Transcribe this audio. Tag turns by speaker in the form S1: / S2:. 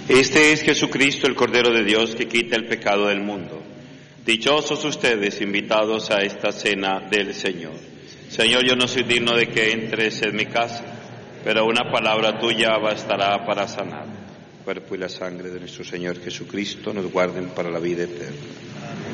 S1: Este es Jesucristo, el Cordero de Dios, que quita el pecado del mundo. Dichosos ustedes, invitados a esta cena del Señor. Señor, yo no soy digno de que entres en mi casa, pero una palabra tuya bastará para sanar. El cuerpo y la sangre de nuestro Señor Jesucristo nos guarden para la vida eterna.